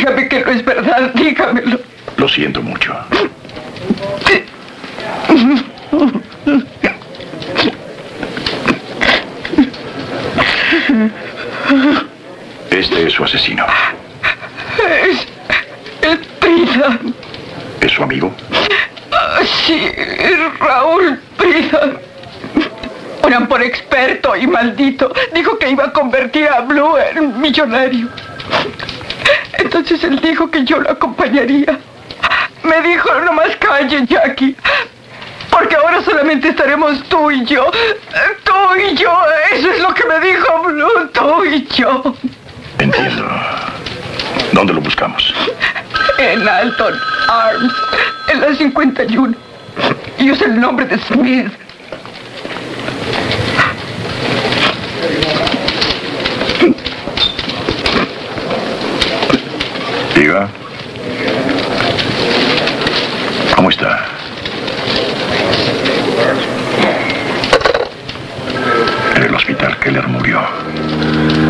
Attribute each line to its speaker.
Speaker 1: Dígame que no es verdad, dígamelo.
Speaker 2: Lo siento mucho. Este es su asesino.
Speaker 1: Es Prida.
Speaker 2: ¿Es su amigo?
Speaker 1: Sí, Raúl Prida. Un ampor experto y maldito. Dijo que iba a convertir a Blue en millonario. Entonces él dijo que yo lo acompañaría. Me dijo, no más calle, Jackie. Porque ahora solamente estaremos tú y yo. Tú y yo. Eso es lo que me dijo Blue. Tú y yo.
Speaker 2: Entiendo. ¿Dónde lo buscamos?
Speaker 1: En Alton Arms. En la 51. Y usa el nombre de Smith.
Speaker 2: Diga. ¿Cómo está? En el hospital Keller murió.